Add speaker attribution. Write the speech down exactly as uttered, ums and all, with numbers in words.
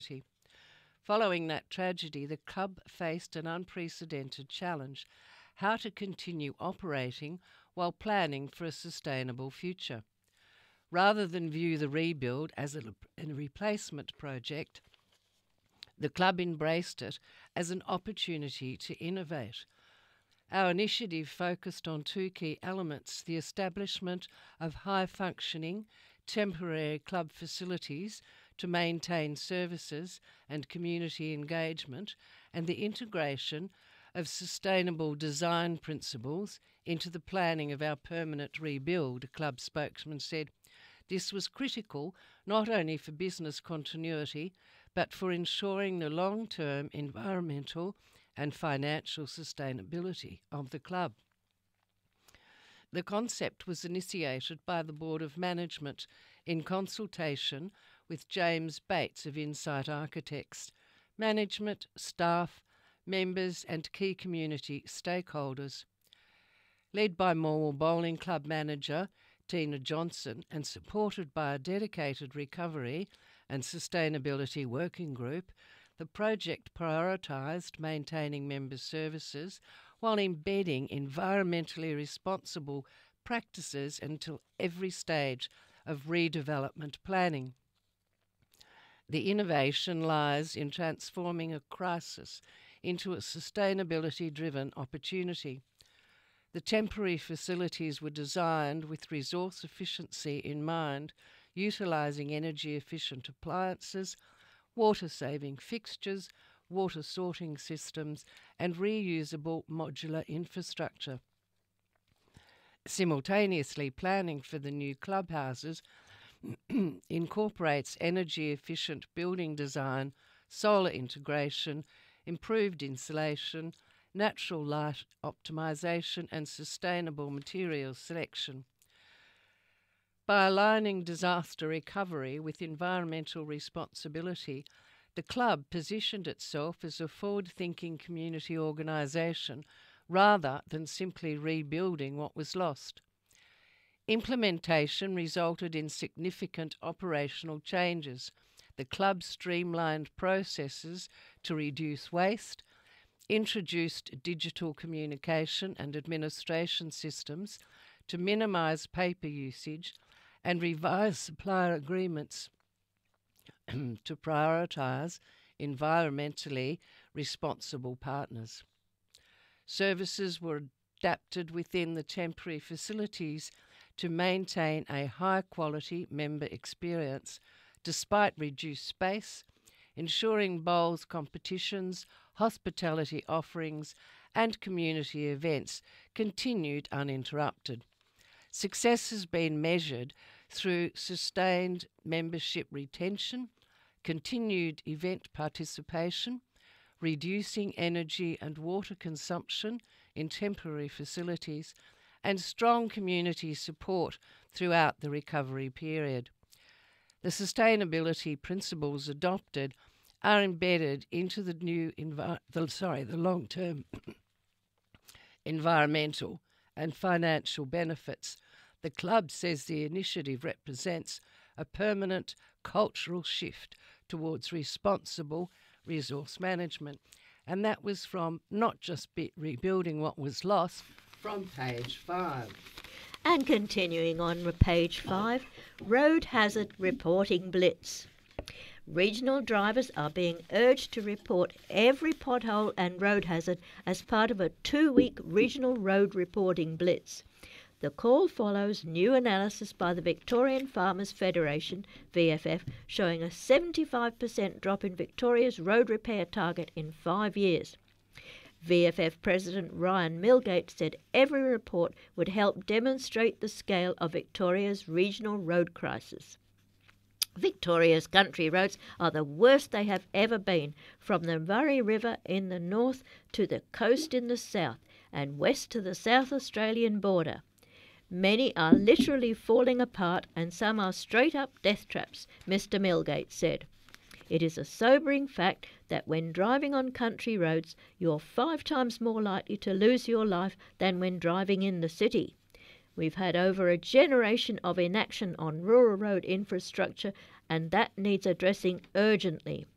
Speaker 1: Following that tragedy, the club faced an unprecedented challenge: how to continue operating while planning for a sustainable future. Rather than view the rebuild as a, a replacement project, the club embraced it as an opportunity to innovate. Our initiative focused on two key elements: the establishment of high-functioning, temporary club facilities to maintain services and community engagement, and the integration of sustainable design principles into the planning of our permanent rebuild, a club spokesman said. This was critical not only for business continuity, but for ensuring the long-term environmental and financial sustainability of the club. The concept was initiated by the Board of Management in consultation with James Bates of Insight Architects, management, staff, members and key community stakeholders. Led by Morwell Bowling Club manager Tina Johnson and supported by a dedicated recovery and sustainability working group, the project prioritised maintaining member services while embedding environmentally responsible practices until every stage of redevelopment planning. The innovation lies in transforming a crisis into a sustainability-driven opportunity. The temporary facilities were designed with resource efficiency in mind, utilising energy-efficient appliances, water-saving fixtures, water sorting systems and reusable modular infrastructure. Simultaneously, planning for the new clubhouses incorporates energy-efficient building design, solar integration, improved insulation, natural light optimisation and sustainable materials selection. By aligning disaster recovery with environmental responsibility, the club positioned itself as a forward-thinking community organisation rather than simply rebuilding what was lost. Implementation resulted in significant operational changes. The club streamlined processes to reduce waste, introduced digital communication and administration systems to minimise paper usage, and revised supplier agreements to prioritise environmentally responsible partners. Services were adapted within the temporary facilities to maintain a high-quality member experience despite reduced space, ensuring bowls competitions, hospitality offerings and community events continued uninterrupted. Success has been measured through sustained membership retention, continued event participation, reducing energy and water consumption in temporary facilities, and strong community support throughout the recovery period. The sustainability principles adopted are embedded into the new envi- the, sorry, the long-term environmental and financial benefits. The club says the initiative represents a permanent cultural shift towards responsible resource management. And that was from not just be rebuilding what was lost, from page five.
Speaker 2: And continuing on page five, Road Hazard Reporting Blitz. Regional drivers are being urged to report every pothole and road hazard as part of a two-week regional road reporting blitz. The call follows new analysis by the Victorian Farmers Federation, V F F, showing a seventy-five percent drop in Victoria's road repair target in five years. V F F President Ryan Milgate said every report would help demonstrate the scale of Victoria's regional road crisis. Victoria's country roads are the worst they have ever been, from the Murray River in the north to the coast in the south and west to the South Australian border. Many are literally falling apart and some are straight-up death traps, Mister Milgate said. It is a sobering fact that when driving on country roads, you're five times more likely to lose your life than when driving in the city. We've had over a generation of inaction on rural road infrastructure, and that needs addressing urgently.